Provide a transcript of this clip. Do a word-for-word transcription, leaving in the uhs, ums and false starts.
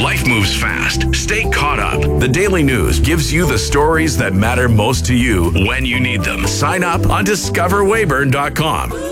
Life moves fast. Stay caught up. The Daily News gives you the stories that matter most to you when you need them. Sign up on discover weyburn dot com.